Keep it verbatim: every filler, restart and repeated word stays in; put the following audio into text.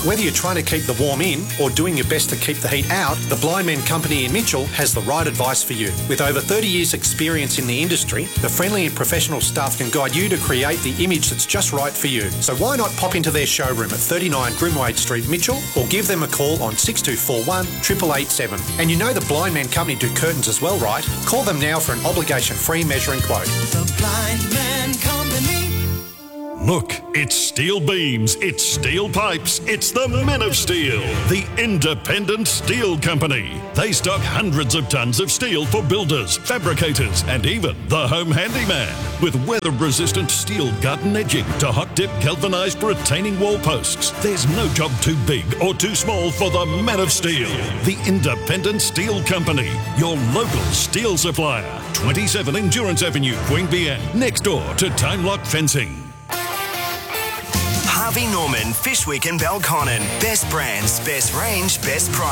Whether you're trying to keep the warm in or doing your best to keep the heat out, the Blind Man Company in Mitchell has the right advice for you. With over thirty years experience in the industry, the friendly and professional staff can guide you to create the image that's just right for you. So why not pop into their showroom at thirty-nine Grimwade Street, Mitchell, or give them a call on six two four one, eight eight eight seven. And you know the Blind Man Company do curtains as well, right? Call them now for an obligation-free measuring quote. The Blind Man Company. Look, it's steel beams, it's steel pipes, it's the Men of Steel, the independent steel company. They stock hundreds of tons of steel for builders, fabricators, and even the home handyman. With weather-resistant steel garden edging to hot-dip galvanized retaining wall posts, there's no job too big or too small for the Men of Steel, the independent steel company, your local steel supplier. twenty-seven Endurance Avenue, Queanbeyan, next door to Time Lock Fencing. Harvey Norman, Fishwick and Belconnen. Best brands, best range, best price.